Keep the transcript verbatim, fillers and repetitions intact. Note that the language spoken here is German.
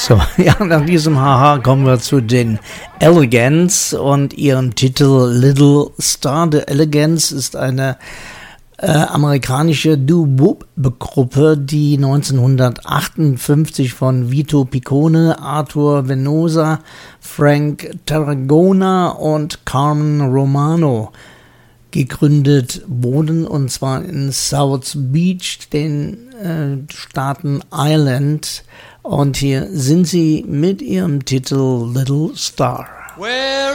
So, ja, nach diesem Haha kommen wir zu den Elegants und ihrem Titel Little Star. The Elegants ist eine äh, amerikanische Doo-Wop-Gruppe, die neunzehnhundertachtundfünfzig von Vito Piccone, Arthur Venosa, Frank Tarragona und Carmen Romano gegründet wurden, und zwar in South Beach, den äh, Staaten Ireland. Und hier sind sie mit ihrem Titel Little Star. Where